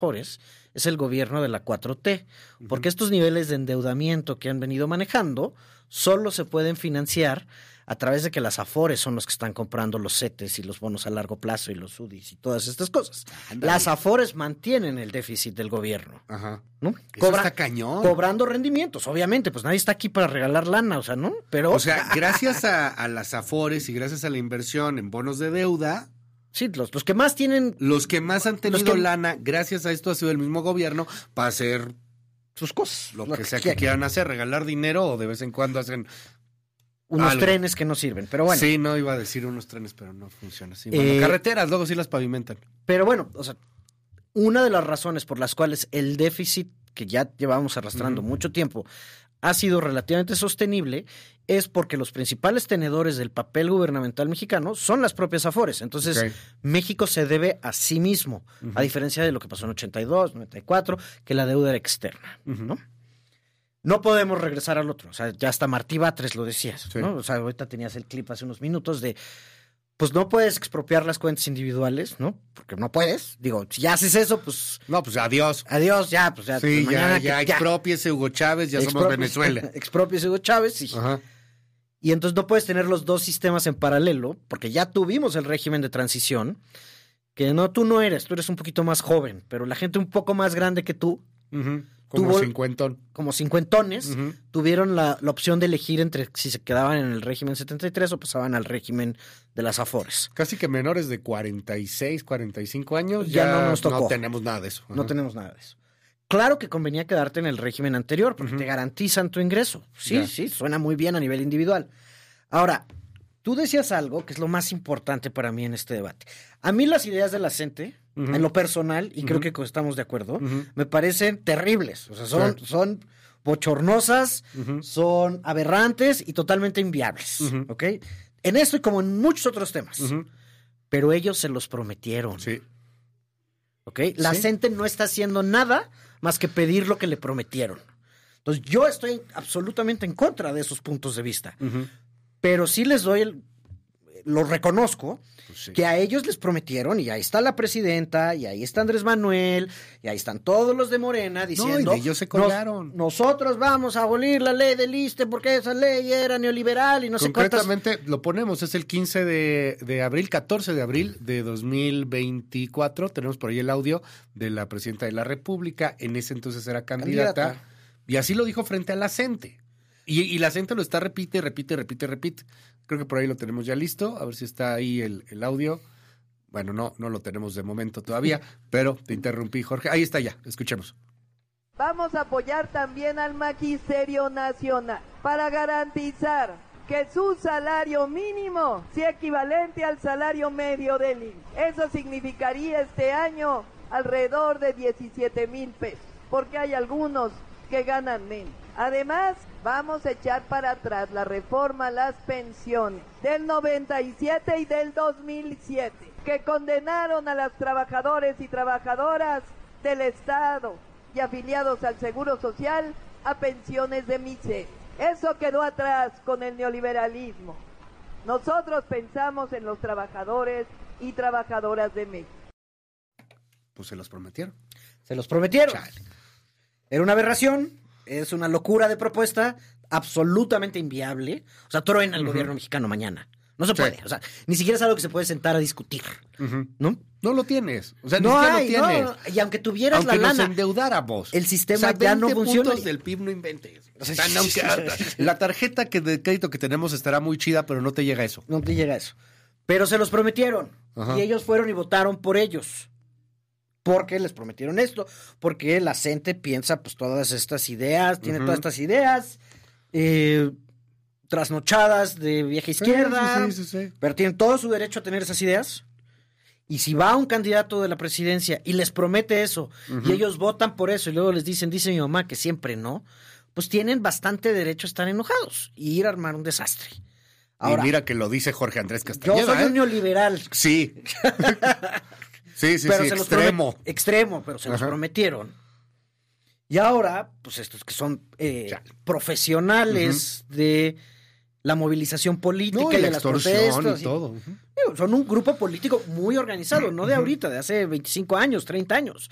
Afores es el gobierno de la 4T, porque estos niveles de endeudamiento que han venido manejando solo se pueden financiar a través de que las Afores son los que están comprando los CETES y los bonos a largo plazo y los UDIs y todas estas cosas. Ándale. Las Afores mantienen el déficit del gobierno. Ajá. ¿No? Eso está cañón. Cobrando rendimientos, obviamente, pues nadie está aquí para regalar lana, o sea, ¿no? Pero, O sea, gracias a las Afores y gracias a la inversión en bonos de deuda, sí, los que más tienen los que más han tenido que- lana, gracias a esto ha sido el mismo gobierno para hacer sus cosas, lo que sea que quieran hacer, regalar dinero o de vez en cuando hacen unos algo. trenes que no sirven, pero bueno. Sí, no iba a decir unos trenes, pero no funciona así. Bueno, carreteras, luego sí las pavimentan. Pero bueno, o sea, una de las razones por las cuales el déficit que ya llevamos arrastrando mucho tiempo ha sido relativamente sostenible es porque los principales tenedores del papel gubernamental mexicano son las propias Afores. Entonces, Ok. México se debe a sí mismo, a diferencia de lo que pasó en 82, 94, que la deuda era externa, ¿no? No podemos regresar al otro. O sea, ya hasta Martí Batres lo decías, Sí. ¿no? O sea, ahorita tenías el clip hace unos minutos de, pues no puedes expropiar las cuentas individuales, ¿no? Porque no puedes. Digo, si ya haces eso, pues No, pues adiós. adiós, ya, pues ya. Sí, mañana ya expropiese Hugo Chávez, ya somos Venezuela. Expropiese Hugo Chávez y entonces no puedes tener los dos sistemas en paralelo, porque ya tuvimos el régimen de transición, que no, tú eres un poquito más joven, pero la gente un poco más grande que tú, Ujú. Como Tuvo- cincuentón. como cincuentones, Ujú. tuvieron la opción de elegir entre si se quedaban en el régimen 73 o pasaban al régimen de las Afores. Casi que menores de 46, 45 años, Ya ya no nos tocó. no tenemos nada de eso. No Ajá. tenemos nada de eso. Claro que convenía quedarte en el régimen anterior, porque te garantizan tu ingreso. Sí, Ya. sí, suena muy bien a nivel individual. Ahora, tú decías algo que es lo más importante para mí en este debate. A mí las ideas de la gente, en lo personal, y creo que estamos de acuerdo, me parecen terribles. O sea, son bochornosas, son aberrantes y totalmente inviables. ¿Ok? En esto y como en muchos otros temas. Pero ellos se los prometieron. Sí. ¿Ok? La Sí. gente no está haciendo nada más que pedir lo que le prometieron. Entonces, yo estoy absolutamente en contra de esos puntos de vista. Pero sí les doy lo reconozco, Pues sí. que a ellos les prometieron, y ahí está la presidenta, y ahí está Andrés Manuel, y ahí están todos los de Morena diciendo, y ellos se colgaron. Nosotros vamos a abolir la ley del ISSSTE porque esa ley era neoliberal y no sé cuántas. Concretamente, lo ponemos, es el 15 de abril, 14 de abril de 2024. Tenemos por ahí el audio de la presidenta de la República. En ese entonces era candidata. Y así lo dijo frente a la gente. Y la gente lo está repite. Creo que por ahí lo tenemos ya listo. A ver si está ahí el audio. Bueno, no lo tenemos de momento todavía, pero te interrumpí, Jorge. Ahí está ya, escuchemos. Vamos a apoyar también al Magisterio Nacional para garantizar que su salario mínimo sea equivalente al salario medio del IMSS. Eso significaría este año alrededor de 17,000 pesos, porque hay algunos que ganan menos. Además, vamos a echar para atrás la reforma a las pensiones del 97 y del 2007, que condenaron a las trabajadores y trabajadoras del Estado y afiliados al Seguro Social a pensiones de miseria. Eso quedó atrás con el neoliberalismo. Nosotros pensamos en los trabajadores y trabajadoras de México. Pues se los prometieron. Se los prometieron. Chale. Era una aberración, es una locura de propuesta, absolutamente inviable. O sea, truena el gobierno mexicano mañana. No se puede. O sea, ni siquiera es algo que se puede sentar a discutir. ¿No? No lo tienes. O sea, ni No siquiera hay, lo tienes. no. Y aunque tuvieras Aunque la nos lana, endeudáramos. el sistema O sea, ya no 20 funciona. puntos del PIB no inventes. La tarjeta de crédito que tenemos estará muy chida, pero no te llega eso. No te llega eso. Pero se los prometieron. Ajá. Y ellos fueron y votaron por ellos. Porque les prometieron esto. Porque la gente piensa pues todas estas ideas, tiene todas estas ideas trasnochadas de vieja izquierda. Sí. Pero tienen todo su derecho a tener esas ideas. Y si va un candidato de la presidencia y les promete eso, y ellos votan por eso, y luego les dicen, dice mi mamá que siempre no, pues tienen bastante derecho a estar enojados y ir a armar un desastre. Ahora, y mira que lo dice Jorge Andrés yo Castañeda. soy un neoliberal. Sí. sí, Pero se extremo. Extremo, pero se los prometieron. Y ahora, pues estos que son profesionales de la movilización política No, y y la de las extorsión protestas. y todo. Son un grupo político muy organizado, no de ahorita, de hace 25 años, 30 años.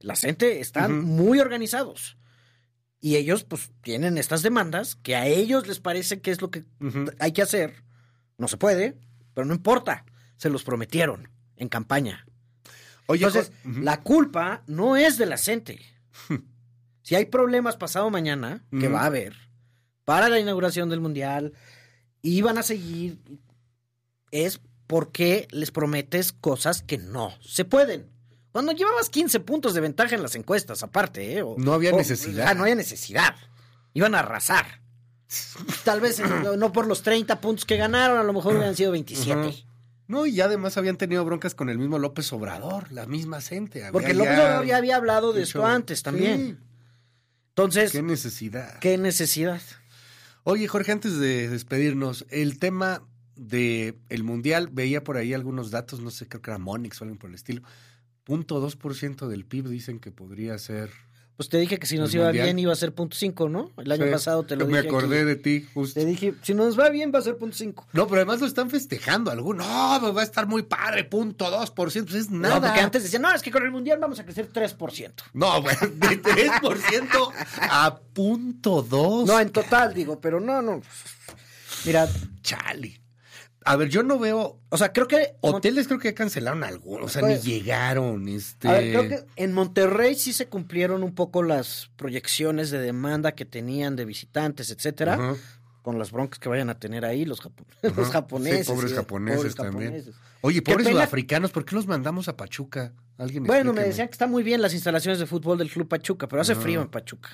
La CENTE están muy organizados. Y ellos, pues, tienen estas demandas que a ellos les parece que es lo que hay que hacer. No se puede, pero no importa. Se los prometieron en campaña. Oye, entonces, la culpa no es de la CENTE. Si hay problemas pasado mañana, que va a haber, para la inauguración del Mundial, y van a seguir, es porque les prometes cosas que no se pueden. Cuando llevabas 15 puntos de ventaja en las encuestas, aparte, no había necesidad. No había necesidad. Iban a arrasar. Tal vez no por los 30 puntos que ganaron, a lo mejor hubieran sido 27. No, y además habían tenido broncas con el mismo López Obrador, la misma CENTE. Porque López Obrador ya había hablado de esto antes también. Sí. Entonces, ¿qué necesidad? ¿Qué necesidad? Oye, Jorge, antes de despedirnos, el tema del Mundial, veía por ahí algunos datos, no sé, creo que era Monix o algo por el estilo. 0.2% del PIB dicen que podría ser. Pues te dije que si nos iba bien iba a ser 0.5, ¿no? El año pasado te lo dije. Me acordé de ti, justo. Te dije, si nos va bien va a ser 0.5. No, pero además lo están festejando algunos. No, pues va a estar muy padre, 0.2%, pues es nada. No, porque antes decían, no, es que con el Mundial vamos a crecer 3%. No, bueno, de 3% a 0.2. No, en total, digo, pero no. Mira, chale. A ver, yo no veo. O sea, creo que. Hoteles creo que ya cancelaron algunos. O sea, ni llegaron. A ver, creo que en Monterrey sí se cumplieron un poco las proyecciones de demanda que tenían de visitantes, etcétera. Con las broncas que vayan a tener ahí los japoneses. Sí, pobres japoneses también. Oye, pobres sudafricanos, ¿por qué los mandamos a Pachuca? Bueno, me decían que están muy bien las instalaciones de fútbol del Club Pachuca, pero hace frío en Pachuca.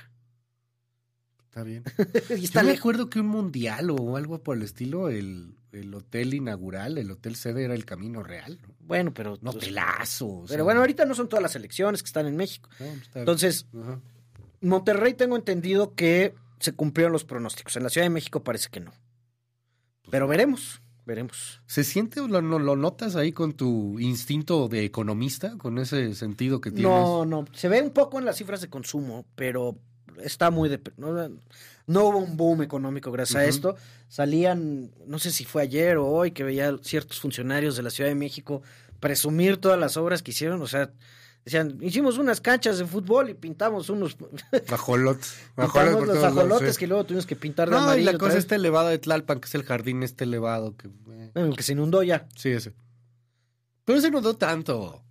Está bien. Yo me acuerdo que un mundial o algo por el estilo, el hotel inaugural, el hotel sede era el Camino Real, ¿no? Bueno, pero... No, hotelazo. Pero bueno, ahorita no son todas las elecciones que están en México. No, entonces, Monterrey tengo entendido que se cumplieron los pronósticos. En la Ciudad de México parece que no. Pero veremos. ¿Se siente o lo notas ahí con tu instinto de economista, con ese sentido que tienes? No. Se ve un poco en las cifras de consumo, pero... está muy... No hubo un boom económico gracias a esto. Salían, no sé si fue ayer o hoy, que veía ciertos funcionarios de la Ciudad de México presumir todas las obras que hicieron. O sea, decían, hicimos unas canchas de fútbol y pintamos unos... Ajolotes. Pintamos los ajolotes que luego tuvimos que pintar de amarillo. No, y la cosa está elevada de Tlalpan, que es el jardín elevado. El que se inundó ya. Sí, ese. Pero se inundó tanto.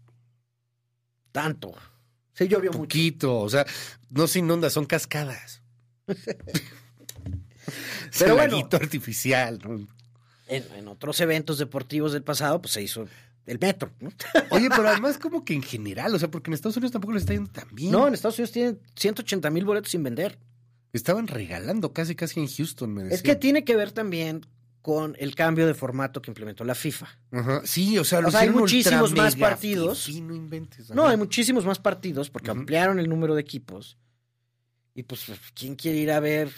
Sí, llovió poquito, mucho. O sea, no se inunda, son cascadas. Pero bueno, laguito artificial, ¿no? En otros eventos deportivos del pasado, pues se hizo el metro, ¿no? Oye, pero además como que en general, o sea, porque en Estados Unidos tampoco les está yendo tan bien. No, en Estados Unidos tienen 180,000 boletos sin vender. Estaban regalando casi en Houston, me decían. Es que tiene que ver también con el cambio de formato que implementó la FIFA. Sí, o sea, hay muchísimos más partidos. Sí, no inventes. No, hay muchísimos más partidos porque ampliaron el número de equipos. Y pues, ¿quién quiere ir a ver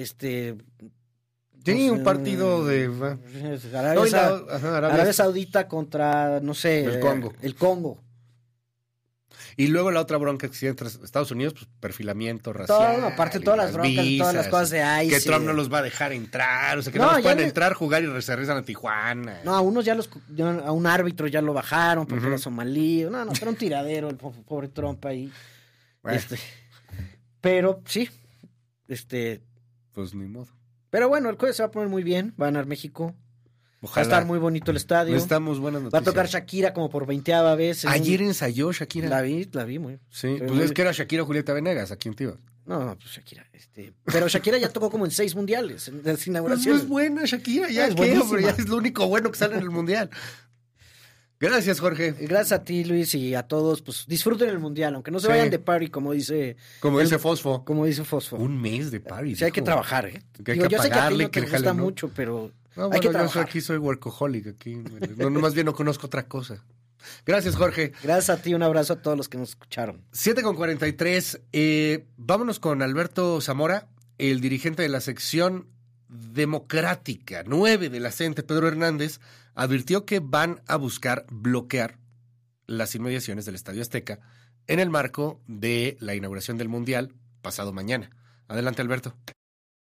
Sí, un partido de Arabia Saudita contra, no sé, el Congo. Y luego la otra bronca que existe entre Estados Unidos, pues perfilamiento racial. Todo, aparte todas las broncas, visas, todas las cosas de ICE. Que Trump no los va a dejar entrar, o sea, que no los pueden entrar, jugar y se regresan a Tijuana. No, a unos a un árbitro ya lo bajaron porque era somalí. No, era un tiradero el pobre Trump ahí. Bueno. Pero sí, pues ni modo. Pero bueno, el jueves se va a poner muy bien, va a ganar México. Ojalá. Va a estar muy bonito el estadio. Estamos buenas noticias. Va a tocar Shakira como por 20ª vez. Ayer ensayó Shakira. La vi muy. Sí, pues es que era Shakira o Julieta Venegas, ¿a quién te ibas? No, pues Shakira. Pero Shakira ya tocó como en 6 mundiales, en las inauguraciones. Pues no es buena Shakira, ya es lo único bueno que sale en el mundial. Gracias, Jorge. Gracias a ti, Luis, y a todos. Pues disfruten el mundial, aunque no se vayan de party, como dice... Fosfo. Como dice Fosfo. Un mes de party. Sí, hay que trabajar, ¿eh? Que hay que pagarle, que te gusta mucho, pero hay que trabajar. Yo aquí soy workaholic, aquí. No, más bien no conozco otra cosa. Gracias, Jorge. Gracias a ti, un abrazo a todos los que nos escucharon. 7:43. Vámonos con Alberto Zamora, el dirigente de la sección democrática 9 de la CENTE, Pedro Hernández, advirtió que van a buscar bloquear las inmediaciones del Estadio Azteca en el marco de la inauguración del Mundial pasado mañana. Adelante, Alberto.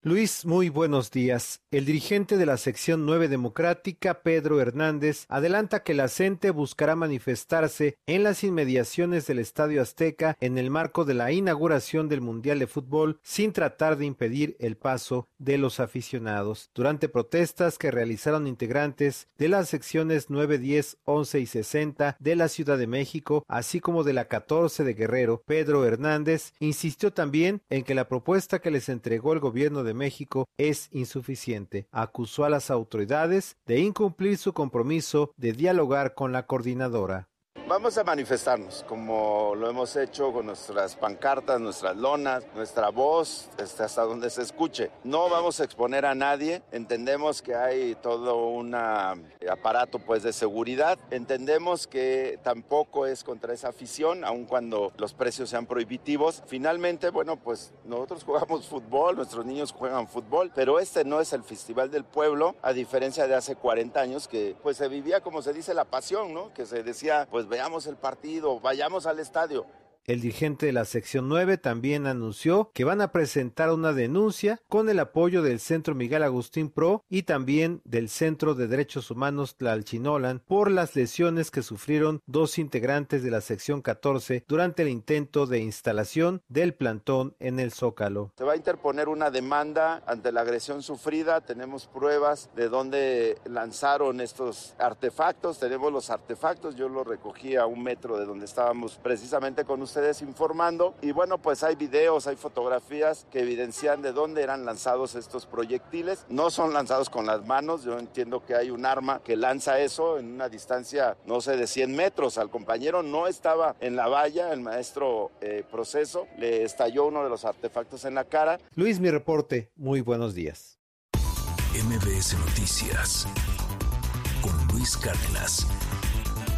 Luis, muy buenos días. El dirigente de la sección 9 democrática, Pedro Hernández, adelanta que la CENTE buscará manifestarse en las inmediaciones del Estadio Azteca en el marco de la inauguración del Mundial de Fútbol, sin tratar de impedir el paso de los aficionados. Durante protestas que realizaron integrantes de las secciones 9, 10, 11 y 60 de la Ciudad de México, así como de la 14 de Guerrero, Pedro Hernández insistió también en que la propuesta que les entregó el gobierno de México es insuficiente. Acusó a las autoridades de incumplir su compromiso de dialogar con la coordinadora. Vamos a manifestarnos, como lo hemos hecho con nuestras pancartas, nuestras lonas, nuestra voz, hasta donde se escuche. No vamos a exponer a nadie, entendemos que hay todo un aparato pues de seguridad, entendemos que tampoco es contra esa afición, aun cuando los precios sean prohibitivos. Finalmente, bueno, pues nosotros jugamos fútbol, nuestros niños juegan fútbol, pero este no es el Festival del Pueblo, a diferencia de hace 40 años que pues se vivía, como se dice, la pasión, ¿no? Que se decía, pues veamos el partido, vayamos al estadio. El dirigente de la sección 9 también anunció que van a presentar una denuncia con el apoyo del Centro Miguel Agustín Pro y también del Centro de Derechos Humanos Tlalchinolan por las lesiones que sufrieron dos integrantes de la sección 14 durante el intento de instalación del plantón en el Zócalo. Se va a interponer una demanda ante la agresión sufrida, tenemos pruebas de dónde lanzaron estos artefactos, tenemos los artefactos, yo los recogí a 1 metro de donde estábamos precisamente con ustedes informando, y bueno, pues hay videos, hay fotografías que evidencian de dónde eran lanzados estos proyectiles. No son lanzados con las manos, yo entiendo que hay un arma que lanza eso en una distancia, no sé, de 100 metros. Al compañero no estaba en la valla, el maestro Proceso le estalló uno de los artefactos en la cara. Luis, mi reporte, muy buenos días. MBS Noticias con Luis Cárdenas.